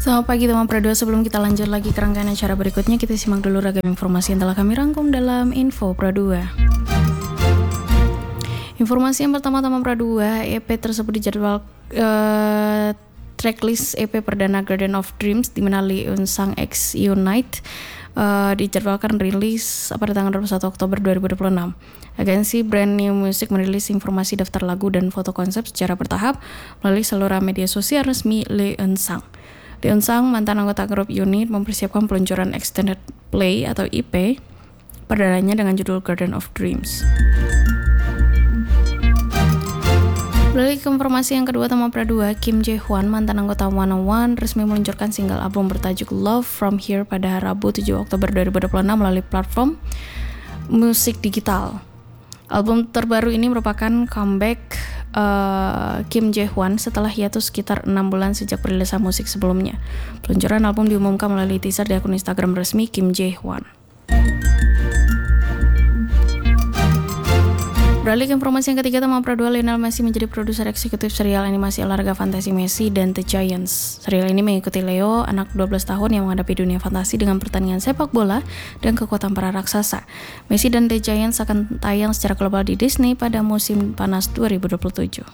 Selamat pagi teman Pro 2, sebelum kita lanjut lagi ke rangkaian acara berikutnya, kita simak dulu ragam informasi yang telah kami rangkum dalam Info Pro 2. Informasi yang pertama teman Pro 2, EP tersebut dijadwal tracklist EP perdana Garden of Dreams di mana Lee Eun Sang X Unite dijadwalkan rilis pada tanggal 21 Oktober 2026. Agensi Brand New Music merilis informasi daftar lagu dan foto konsep secara bertahap melalui saluran media sosial resmi Lee Eun Sang. Lee Eun Sang, mantan anggota grup unit, mempersiapkan peluncuran extended play atau EP perdananya dengan judul Garden of Dreams. Beralih ke informasi yang kedua teman Pro 2, Kim Jae Hwan, mantan anggota 101, resmi meluncurkan single album bertajuk Love From Here pada Rabu 7 Oktober 2026 melalui platform musik digital. Album terbaru ini merupakan comeback Kim Jae Hwan setelah hiatus sekitar 6 bulan sejak perilisan musik sebelumnya. Peluncuran album diumumkan melalui teaser di akun Instagram resmi Kim Jae Hwan. Beralih ke informasi yang ketiga teman Pro 2, Lionel Messi menjadi produser eksekutif serial animasi olahraga fantasi Messi dan The Giants. Serial ini mengikuti Leo, anak 12 tahun yang menghadapi dunia fantasi dengan pertandingan sepak bola dan kekuatan para raksasa. Messi dan The Giants akan tayang secara global di Disney pada musim panas 2027.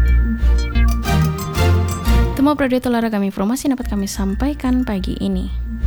Teman Pro 2, telah ragam informasi dapat kami sampaikan pagi ini.